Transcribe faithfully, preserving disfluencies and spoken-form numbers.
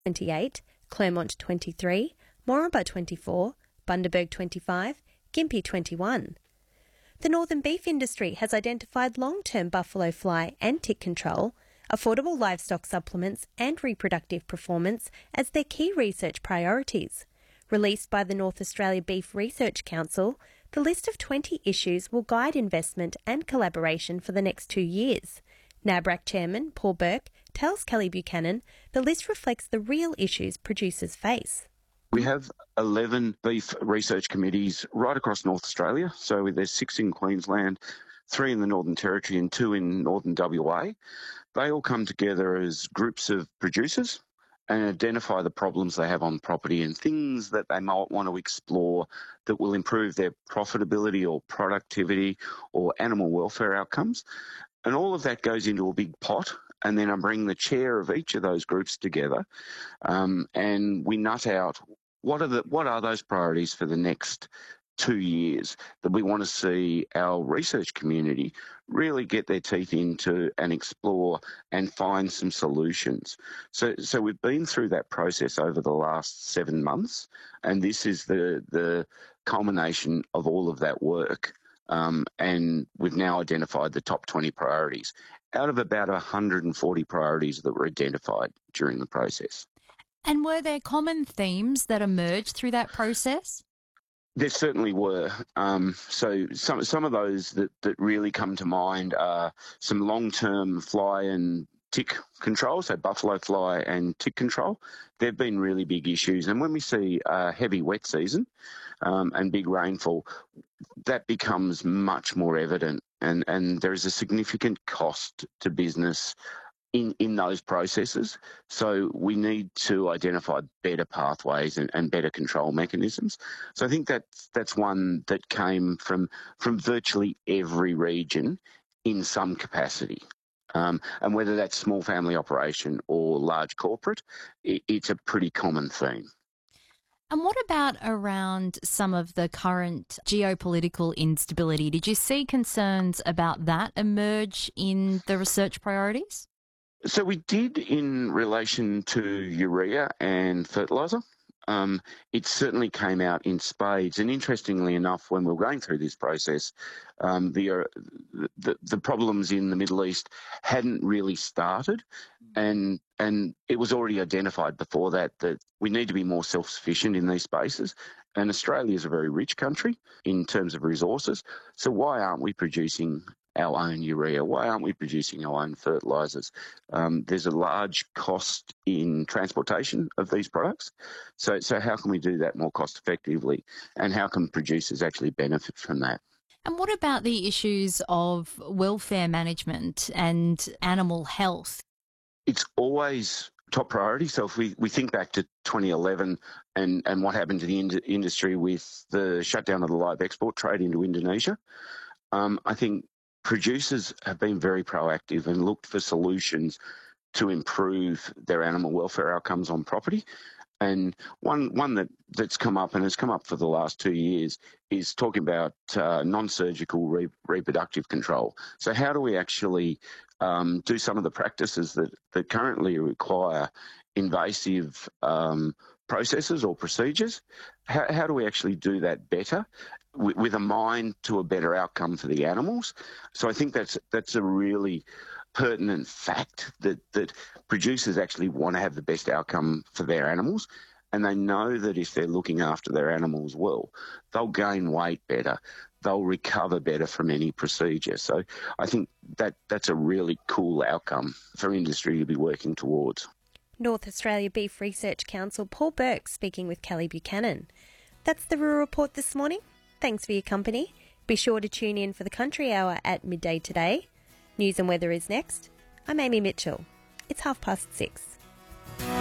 twenty-eight, Clermont twenty-three, Moranbah twenty-four, Bundaberg twenty-five, Gympie twenty-one. The northern beef industry has identified long-term buffalo fly and tick control, affordable livestock supplements and reproductive performance as their key research priorities. Released by the North Australia Beef Research Council, the list of twenty issues will guide investment and collaboration for the next two years. NABRAC Chairman Paul Burke tells Kelly Buchanan the list reflects the real issues producers face. We have eleven beef research committees right across North Australia. So there's six in Queensland, three in the Northern Territory and two in Northern W A. They all come together as groups of producers and identify the problems they have on property and things that they might want to explore that will improve their profitability or productivity or animal welfare outcomes. And all of that goes into a big pot, and then I bring the chair of each of those groups together, um, and we nut out what are the what are those priorities for the next two years that we want to see our research community really get their teeth into and explore and find some solutions. So, so we've been through that process over the last seven months, and this is the the culmination of all of that work. Um, and we've now identified the top twenty priorities out of about one hundred forty priorities that were identified during the process. And were there common themes that emerged through that process? There certainly were. Um, so some some of those that, that really come to mind are some long-term fly and tick control, so buffalo fly and tick control. They've been really big issues. And when we see a heavy wet season um, and big rainfall, that becomes much more evident. And, and there is a significant cost to business in, in those processes. So we need to identify better pathways and, and better control mechanisms. So I think that's, that's one that came from, from virtually every region in some capacity. Um, and whether that's small family operation or large corporate, it, it's a pretty common theme. And what about around some of the current geopolitical instability? Did you see concerns about that emerge in the research priorities? So we did in relation to urea and fertiliser. Um, it certainly came out in spades. And interestingly enough, when we were going through this process, um, the, uh, the the problems in the Middle East hadn't really started. And and it was already identified before that that we need to be more self-sufficient in these spaces. And Australia is a very rich country in terms of resources. So why aren't we producing our own urea? Why aren't we producing our own fertilisers? Um, there's a large cost in transportation of these products. So, so how can we do that more cost effectively? And how can producers actually benefit from that? And what about the issues of welfare management and animal health? It's always top priority. So if we, we think back to twenty eleven and, and what happened to the ind- industry with the shutdown of the live export trade into Indonesia, um, I think producers have been very proactive and looked for solutions to improve their animal welfare outcomes on property. And one one that, that's come up and has come up for the last two years is talking about uh, non-surgical re- reproductive control. So how do we actually um, do some of the practices that, that currently require invasive um, processes or procedures? How, how do we actually do that better with, with a mind to a better outcome for the animals? So I think that's that's a really pertinent fact that, that producers actually want to have the best outcome for their animals, and they know that if they're looking after their animals well, they'll gain weight better, they'll recover better from any procedure. So I think that that's a really cool outcome for industry to be working towards. North Australia Beef Research Council Paul Burke speaking with Kelly Buchanan. That's the Rural Report this morning. Thanks for your company. Be sure to tune in for the Country Hour at midday today. News and weather is next. I'm Amy Mitchell. It's half past six.